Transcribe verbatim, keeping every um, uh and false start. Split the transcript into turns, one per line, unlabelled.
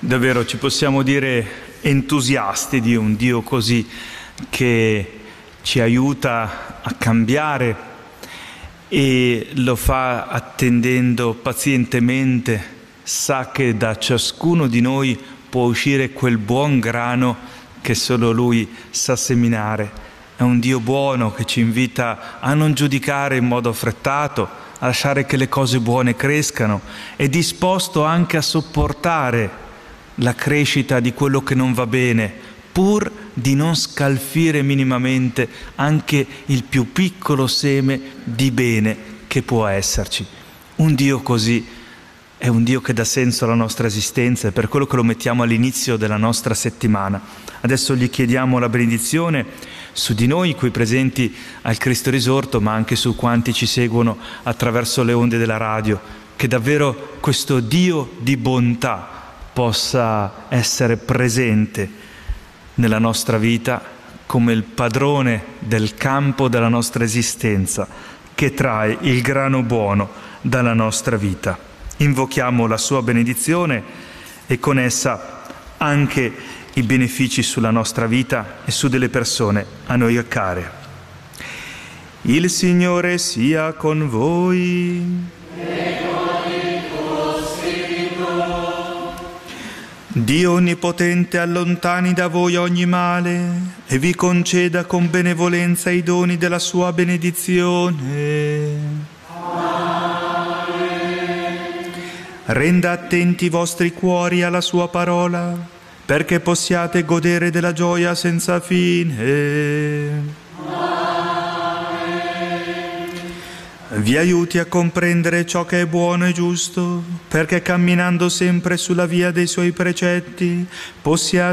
Davvero ci possiamo dire entusiasti di un Dio così, che ci aiuta a cambiare e lo fa attendendo pazientemente, sa che da ciascuno di noi può uscire quel buon grano che solo Lui sa seminare. È un Dio buono che ci invita a non giudicare in modo affrettato, a lasciare che le cose buone crescano, è disposto anche a sopportare la crescita di quello che non va bene, pur di non scalfire minimamente anche il più piccolo seme di bene che può esserci. Un Dio così è un Dio che dà senso alla nostra esistenza, e per quello che lo mettiamo all'inizio della nostra settimana. Adesso gli chiediamo la benedizione su di noi, qui presenti al Cristo Risorto, ma anche su quanti ci seguono attraverso le onde della radio, che davvero questo Dio di bontà possa essere presente nella nostra vita come il padrone del campo della nostra esistenza, che trae il grano buono dalla nostra vita. Invochiamo la sua benedizione e con essa anche i benefici sulla nostra vita e su delle persone a noi care. Il Signore sia con voi. Dio Onnipotente allontani da voi ogni male e vi conceda con benevolenza i doni della sua benedizione. Amen. Renda attenti i vostri cuori alla sua parola, perché possiate godere della gioia senza fine. Vi aiuti a comprendere ciò che è buono e giusto, perché camminando sempre sulla via dei suoi precetti possiate